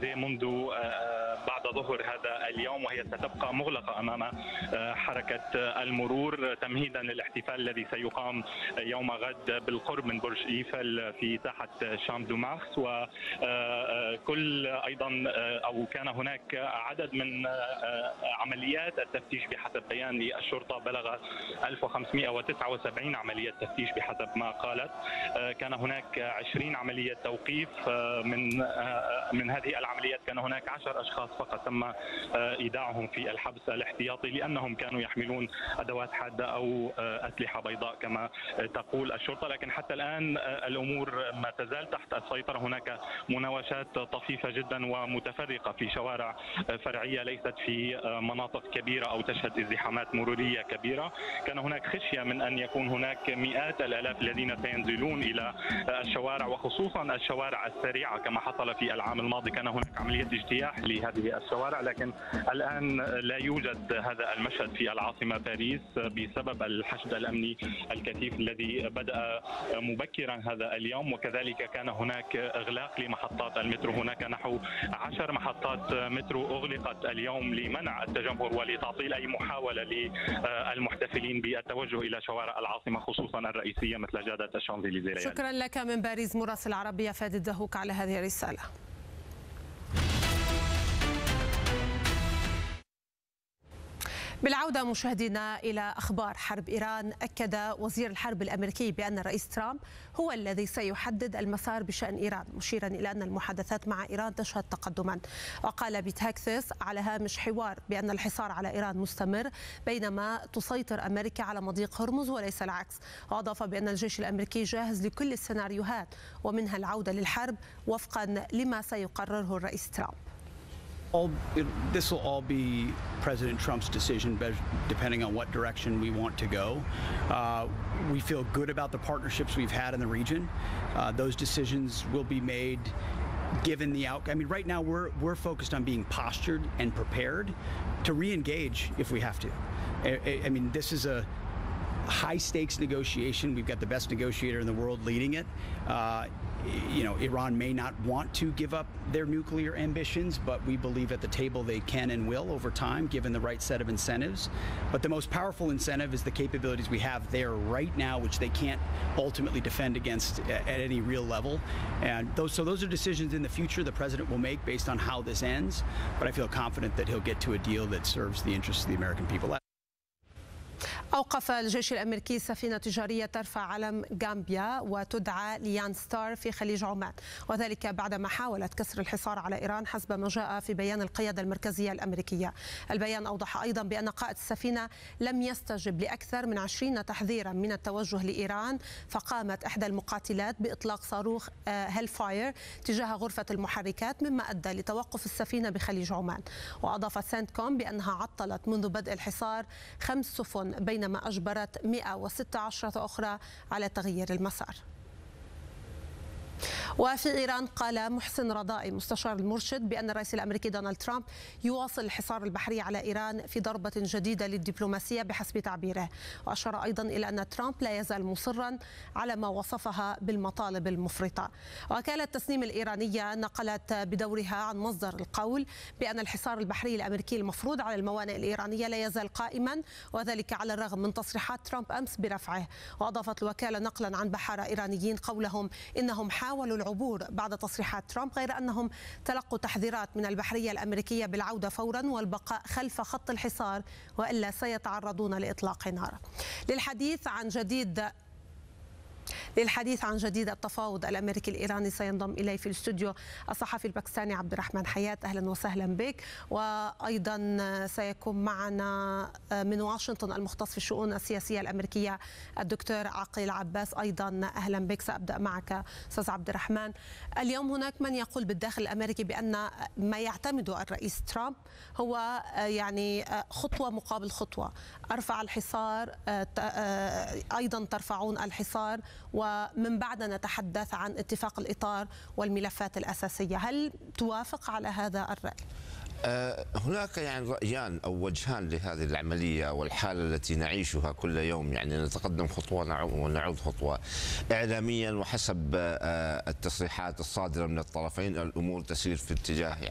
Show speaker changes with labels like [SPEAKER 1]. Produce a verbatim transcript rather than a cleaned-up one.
[SPEAKER 1] غزة منذ بعد ظهر هذا اليوم، وهي ستبقى مغلقة أمام حركة المرور تمهيدا للاحتفال الذي سيقام يوم غد بالقرب من برج إيفل في ساحة شام دو مارس. وكل أيضا أو كان هناك عدد من عمليات التفتيش بحسب بيان للشرطة بلغ ألف وخمسمئة وتسعة وسبعين عملية تفتيش بحسب ما قالت. كان هناك عشرين عملية توقيف. من من هذه العمليات كان هناك عشر أشخاص فقط تم إيداعهم في الحبس الاحتياطي لأنهم كانوا يحملون أدوات حادة أو أسلحة بيضاء كما تقول الشرطة. لكن حتى الآن الأمور ما تزال تحت السيطرة. هناك مناوشات طفيفة جدا ومتفرقة في شوارع فرعية ليست في مناطق كبيرة أو تشهد ازدحامات مرورية كبيرة. كان هناك خشية من أن يكون هناك مئات الآلاف الذين سينزلون إلى الشوارع، وخصوصا الشوارع السريعة كما حصل في العام الماضي. كان هناك عملية اجتياح لهذه الشوارع، لكن الآن لا يوجد هذا المشهد في العاصمة باريس بسبب الحشد الأمني الكثيف الذي بدأ مبكرا هذا اليوم. وكذلك كان هناك إغلاق لمحطات المترو. هناك نحو عشر محطات مترو أغلقت اليوم لمنع التجمهر ولتعطيل أي محاولة للمحتفلين بالتوجه إلى شوارع العاصمة خصوصا الرئيسية مثل جادة الشانزليزيه.
[SPEAKER 2] شكرا لك من باريس مراسل العربية فادي الدهوك على هذه الرسالة. بالعودة مشاهدينا إلى أخبار حرب إيران، أكد وزير الحرب الأمريكي بأن الرئيس ترامب هو الذي سيحدد المسار بشأن إيران، مشيرا إلى أن المحادثات مع إيران تشهد تقدما. وقال بيت هاكسس على هامش حوار بأن الحصار على إيران مستمر بينما تسيطر أمريكا على مضيق هرمز وليس العكس. وأضاف بأن الجيش الأمريكي جاهز لكل السيناريوهات ومنها العودة للحرب وفقا لما سيقرره الرئيس ترامب.
[SPEAKER 3] All, it, this will all be President Trump's decision, depending on what direction we want to go. Uh, we feel good about the partnerships we've had in the region. Uh, those decisions will be made given the outcome. I mean, right now we're we're focused on being postured and prepared to re-engage if we have to. I, I mean, this is a high-stakes negotiation. We've got the best negotiator in the world leading it. Uh, you know, Iran may not want to give up their nuclear ambitions, but we believe at the table they can and will over time, given the right set of incentives. But the most powerful incentive is the capabilities we have there right now, which they can't ultimately defend against at any real level. And those, so those are decisions in the future the president will make based on how this ends. But I feel confident that he'll get to a deal that serves the interests of the American people.
[SPEAKER 2] أوقف الجيش الأمريكي سفينة تجارية ترفع علم غامبيا وتدعى ليان ستار في خليج عمان، وذلك بعدما حاولت كسر الحصار على إيران حسب ما جاء في بيان القيادة المركزية الأمريكية. البيان أوضح أيضا بأن قائد السفينة لم يستجب لأكثر من عشرين تحذيرا من التوجه لإيران، فقامت إحدى المقاتلات بإطلاق صاروخ هيل فاير تجاه غرفة المحركات مما أدى لتوقف السفينة بخليج عمان. وأضافت سنتكوم بأنها عطلت منذ بدء الحصار خمس سفن بين بينما أجبرت مئة وستة عشر أخرى على تغيير المسار. وفي إيران قال محسن رضائي مستشار المرشد بأن الرئيس الأمريكي دونالد ترامب يواصل الحصار البحري على إيران في ضربة جديدة للدبلوماسية بحسب تعبيره. وأشار أيضا إلى أن ترامب لا يزال مصرا على ما وصفها بالمطالب المفرطة. وكالة تسنيم الإيرانية نقلت بدورها عن مصدر القول بأن الحصار البحري الأمريكي المفروض على الموانئ الإيرانية لا يزال قائما، وذلك على الرغم من تصريحات ترامب أمس برفعه. وأضافت الوكالة نقلا عن بحارة إيرانيين قولهم إنهم حاولوا العبور بعد تصريحات ترامب، غير أنهم تلقوا تحذيرات من البحرية الأمريكية بالعودة فورا والبقاء خلف خط الحصار وإلا سيتعرضون لإطلاق نار. للحديث عن جديد للحديث عن جديد التفاوض الأمريكي الإيراني سينضم إلي في الاستوديو الصحفي الباكستاني عبد الرحمن حياة. أهلا وسهلا بك. وأيضا سيكون معنا من واشنطن المختص في الشؤون السياسية الأمريكية الدكتور عقيل عباس. أيضا أهلا بك. سأبدأ معك أستاذ عبد الرحمن. اليوم هناك من يقول بالداخل الأمريكي بأن ما يعتمده الرئيس ترامب هو يعني خطوة مقابل خطوة. أرفع الحصار، أيضا ترفعون الحصار، ومن بعد نتحدث عن اتفاق الإطار والملفات الأساسية. هل توافق على هذا الرأي؟
[SPEAKER 4] هناك يعني رأيان أو وجهان لهذه العملية والحالة التي نعيشها كل يوم، يعني نتقدم خطوة ونعود خطوة. إعلاميا وحسب التصريحات الصادرة من الطرفين الأمور تسير في اتجاه